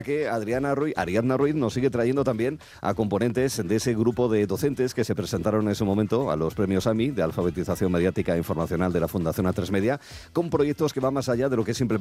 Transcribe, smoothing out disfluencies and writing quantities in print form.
que Ariadna Ruiz nos sigue trayendo también a componentes de ese grupo de docentes que se presentaron en ese momento a los premios AMI de alfabetización mediática e informacional de la Fundación A3 Media, con proyectos que van más allá de lo que es simplemente